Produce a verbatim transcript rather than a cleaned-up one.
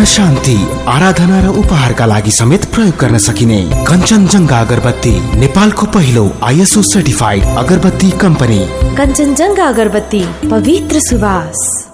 पूर्ण शान्ति, आराधना र उपहारका लागि समेत प्रयोग गर्न सकिने कञ्चनजङ्घा अगरबत्ती, नेपालको पहिलो आइएसओ सर्टिफाइड अगरबत्ती कम्पनी। कञ्चनजङ्घा अगरबत्ती, पवित्र सुवास।